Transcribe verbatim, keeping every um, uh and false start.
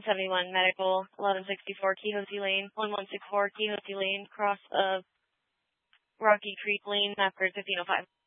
seventy-one Medical, eleven sixty-four Quixote Lane, one one six four Quixote Lane, cross of Rocky Creek Lane, map code fifteen oh five.